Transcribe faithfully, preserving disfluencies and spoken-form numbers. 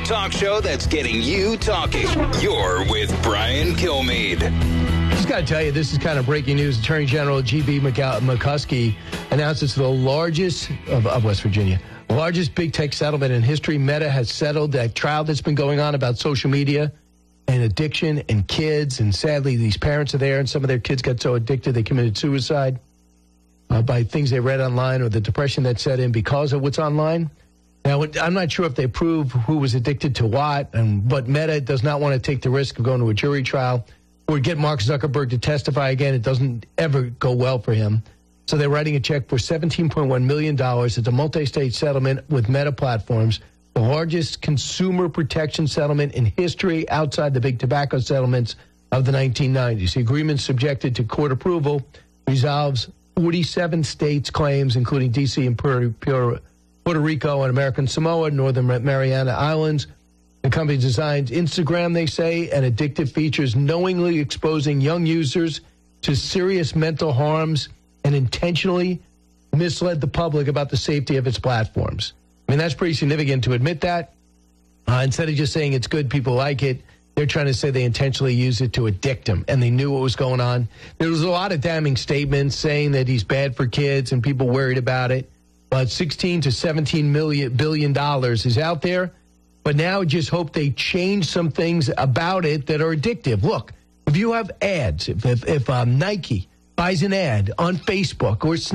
talk show that's getting you talking. You're with Brian Kilmeade. Just got to tell you, this is kind of breaking news. Attorney General G B McCuskey announced it's the largest of, of West Virginia, largest big tech settlement in history. Meta has settled that trial that's been going on about social media and addiction and kids. And sadly, these parents are there, and some of their kids got so addicted they committed suicide uh, by things they read online or the depression that set in because of what's online. Now, I'm not sure if they prove who was addicted to what, and, but Meta does not want to take the risk of going to a jury trial or get Mark Zuckerberg to testify again. It doesn't ever go well for him. So they're writing a check for seventeen point one million dollars. It's a multi-state settlement with Meta Platforms, the largest consumer protection settlement in history outside the big tobacco settlements of the nineteen nineties. The agreement, subjected to court approval, resolves forty-seven states' claims, including D C and Puerto, Puerto, Puerto Rico and American Samoa, Northern Mariana Islands. The company designs Instagram, they say, and addictive features, knowingly exposing young users to serious mental harms and intentionally misled the public about the safety of its platforms. I mean, that's pretty significant to admit that. Uh, instead of just saying it's good, people like it, they're trying to say they intentionally use it to addict them, and they knew what was going on. There was a lot of damning statements saying that he's bad for kids and people worried about it. But sixteen to seventeen million billion dollars is out there. But now just hope they change some things about it that are addictive. Look, if you have ads, if if, if um, Nike buys an ad on Facebook or Snapchat,